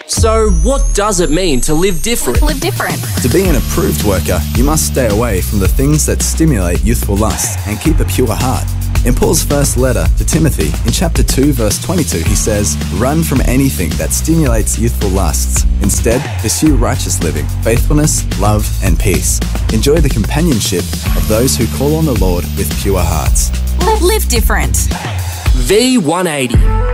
So what does it mean to live different? Live different. To be an approved worker, you must stay away from the things that stimulate youthful lust and keep a pure heart. In Paul's first letter to Timothy, in chapter 2, verse 22, he says, "Run from anything that stimulates youthful lusts. Instead, pursue righteous living, faithfulness, love, and peace. Enjoy the companionship of those who call on the Lord with pure hearts." Live different. V180.